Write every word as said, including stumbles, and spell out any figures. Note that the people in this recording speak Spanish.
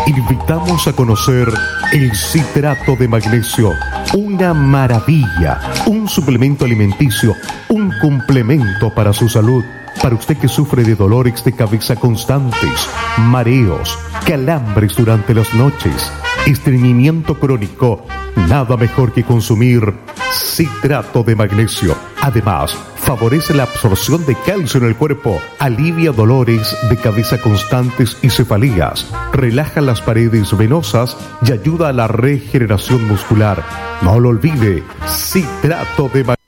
invitamos a conocer el citrato de magnesio, una maravilla, un suplemento alimenticio, un complemento para su salud. Para usted que sufre de dolores de cabeza constantes, mareos, calambres durante las noches, estreñimiento crónico, nada mejor que consumir citrato de magnesio. Además, favorece la absorción de calcio en el cuerpo, alivia dolores de cabeza constantes y cefalías, relaja las paredes venosas y ayuda a la regeneración muscular. No lo olvide, citrato de magnesio.